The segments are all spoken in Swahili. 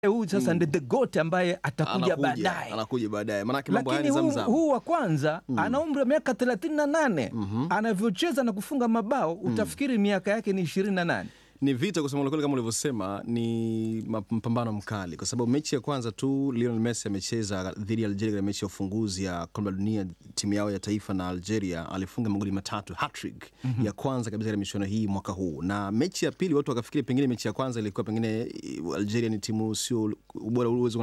Huyu sasa ndiye the goat ambaye atakuja baadaye. Anakuja baadaye. Maana mambo haya ni Lakini zamzam. huu wa kwanza ana umri wa miaka 38. Anavyocheza na kufunga mabao utafikiri miaka yake ni 28. Ni vita kusema kweli, kama ulivyosema, ni mpambano mkali kwa sababu mechi ya kwanza tu Lionel Messi amecheza dhidi ya Algeria katika mechi ya ufunguzi ya kombe la dunia, timu yao ya taifa na Algeria, alifunga magoli 3, hat-trick ya kwanza kabisa katika michuano hii mwaka huu. Na mechi ya pili watu wakafikiri pengine mechi ya kwanza ilikuwa pengine Algeria ni timu sio ubora uwezo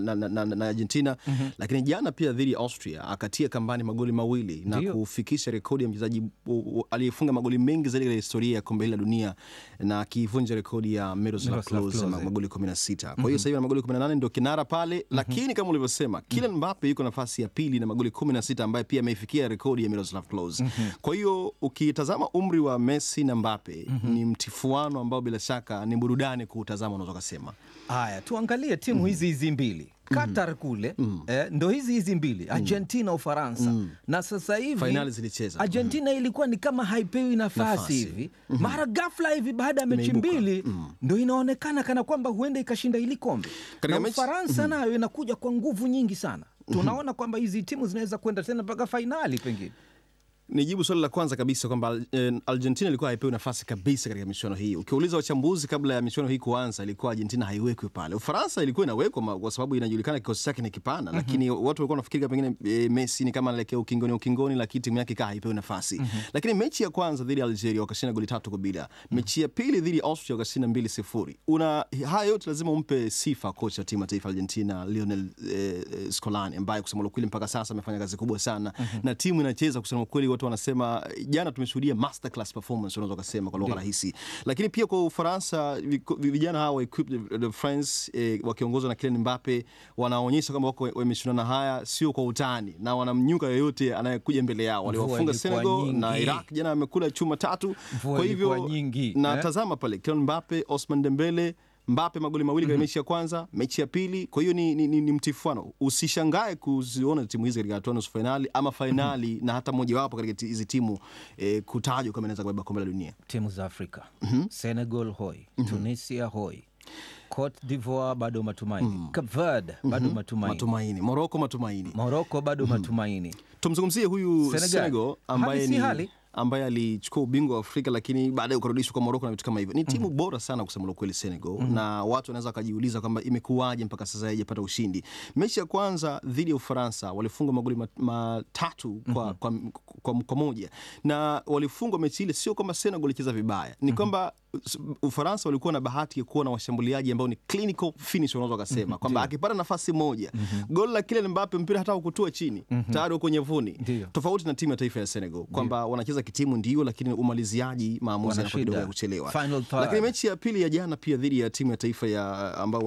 na Argentina, lakini jana pia dhidi ya Austria akatia kambani magoli 2 na kufikisha rekodi ya mchezaji aliyefunga magoli mengi zaidi katika historia ya kombe la dunia na kivunja rekodi ya Miroslav Klose magoli 16. Kwa hiyo sasa hivi na magoli 18 ndio kinara pale, lakini kama ulivyosema Kylian Mbappe yuko nafasi ya pili na magoli 16 ambaye pia ameifikia rekodi ya Miroslav Klose. Kwa hiyo ukitazama umri wa Messi na Mbappe ni mtifuano ambao bila shaka ni burudani kuutazama, unaweza kusema. Haya, tuangalie timu hizi mbili. Qatar kule ndo hizi mbili Argentina, Ufaransa. Na sasa hivi finali zilicheza. Argentina ilikuwa ni kama haipewi nafasi hivi. Mara ghafla hivi baada ya mechi mbili ndo inaonekana kana kwamba huenda ikashinda hili kombe. Na Ufaransa nayo inakuja kwa nguvu nyingi sana. Tunaona kwamba hizi timu zinaweza kwenda tena mpaka finali pengine. Nijibu swali la kwanza kabisa kwamba Argentina ilikuwa haipewi nafasi kabisa katika michuano hii. Ukiuliza wachambuzi kabla ya michuano hii kuanza, ilikuwa Argentina haiwekwi pale. Ufaransa ilikuwa inawekwa kwa sababu inajulikana kikosi chake ni kipana, lakini watu walikuwa wanafikiri pengine Messi ni kama anaelekea ukingoni, lakini timu yake haipewi nafasi. Lakini mechi ya kwanza dhidi ya Algeria wakashinda goli 3-0. Mechi ya pili dhidi ya Austria wakashinda 2-0. Haya yote lazima umpe sifa kocha wa timu ya taifa Argentina Lionel Scaloni, ambaye kusema kweli mpaka sasa amefanya kazi kubwa sana na timu inacheza kusema kweli. Watu wanasema jana tumeshuhudia masterclass performance, unaweza kusema kwa lugha rahisi. Lakini pia kwa Ufaransa vijana hawa equipped de France wakiongozwa na Kylian Mbappe wanaonyesha kwamba wako wameshindana haya sio kwa utani na wanamnyuka yoyote anayekuja mbele yao. Waliwafunga Senegal na Iraq jana, amekula chuma 3. Kwa hivyo na tazama pale Kylian Mbappe, Ousmane Dembele, Mbappe magoli 2 katika mechi ya kwanza, mechi ya pili. Kwa hiyo ni mtifuano. Usishangae kuziona timu hizi katika nusu finali ama finali na hata mmoja wapo katika hizi timu kutajwa kama inaweza kubeba kombe la dunia. Timu za Afrika, Senegal hoi, Tunisia hoi, Cote d'Ivoire bado matumaini, Cape Verde bado matumaini, Morocco bado matumaini. Tumzungumzie huyu Senegal ambaye alichukua ubingwa wa Afrika lakini baadaye ukarudishwa kwa Morocco na vitu kama hivyo. Ni timu bora sana kusema kweli Senegal, na watu wanaweza kujiuliza kwamba imekuwaje mpaka sasa haijapata ushindi. Mechi ya kwanza dhidi ya Ufaransa walifunga magoli 3 kwa moja, na walifungwa mechi ile sio kwamba Senegal ilicheza vibaya, ni kwamba Ufaransa walikuwa na bahati ya kuwa na washambuliaji ambao ni clinical finish, unaweza kusema kwamba akipata nafasi moja goli la Kylian Mbappe mpira hata ukutua chini tayari uko nyevuni. Tofauti na timu ya taifa ya Senegal kwamba wanacheza kitimu ndio, lakini umaliziaji maamuzi yanakuwa kidogo ya kuchelewa. Lakini mechi ya pili ya jana pia dhidi ya timu ya taifa ya ambao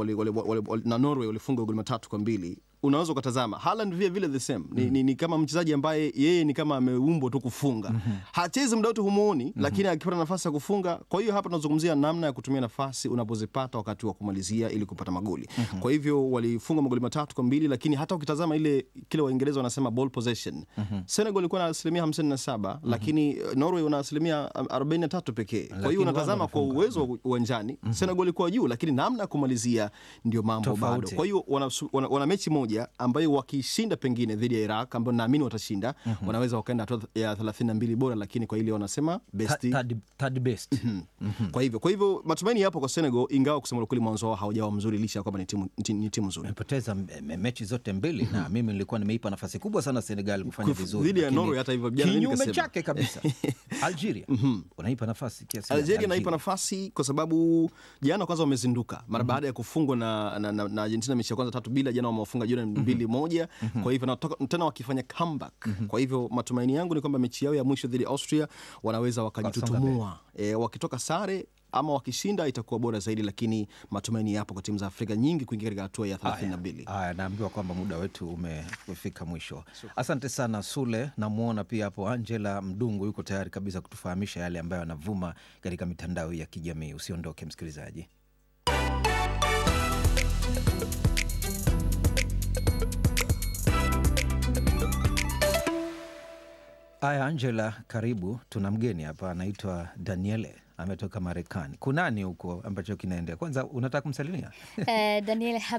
na Norway walifunga goli 3-2. Unaweza kutazama Haaland vile the same ni kama mchezaji ambaye yeye ni kama ameumbwa tu kufunga. Hachezi muda wote humuoni, lakini akipata nafasi ya kufunga. Kwa hiyo hapa tunazungumzia namna ya kutumia nafasi unapozipata wakati wa kumalizia ili kupata magoli. Kwa hivyo walifunga magoli 3-2, lakini hata ukitazama kile Waingereza wanasema ball possession, Senegal ilikuwa na asilimia 57, lakini Norway wana asilimia 43 pekee. Kwa hiyo unatazama kwa uwezo uwanjani Senegal ilikuwa juu, lakini namna ya kumalizia ndio mambo bado. Kwa hiyo wana mechi moja ambayo wakishinda pengine dhidi ya Iraq ambayo naamini watashinda, wanaweza wakaenda hatua ya 32 bora, lakini kwa ile wanasema third best. Kwa hivyo matumaini yapo kwa Senegal, ingawa kusema kweli mwanzo wao haujawa mzuri licha kwamba ni timu nzuri. Wamepoteza mechi zote mbili na mimi nilikuwa nimeipa nafasi kubwa sana Senegal kufanya vizuri. Dhidi ya Norway hata hivyo jana kinyume chake kabisa. Algeria unaipa nafasi kiasi. Algeria naipa nafasi kwa sababu jana kwanza wamezinduka mara baada ya kufungwa na Argentina mechi ya kwanza 3-0, jana wamewafunga Jordan 2-1. Kwa hivyo tena wakifanya comeback. Kwa hivyo matumaini yangu ni kwamba mechi yao ya mwisho dhidi ya Austria wanaweza wakajitutumua. Wakitoka sare ama wakishinda itakuwa bora zaidi, lakini matumaini yapo kwa timu za Afrika nyingi kuingia katika hatua ya 32. Haya, naambiwa kwamba muda wetu umefika mwisho. Asante sana Sule. Namuona pia hapo Angela Mdungu yuko tayari kabisa kutufahamisha yale ambayo yanavuma katika mitandao ya kijamii. Usiondoke msikilizaji. Aya Angela, karibu. Tuna mgeni hapa anaitwa Daniele ametoka Marekani. Kunani huko ambacho kinaendelea? Kwanza unataka kumsalimia? Daniel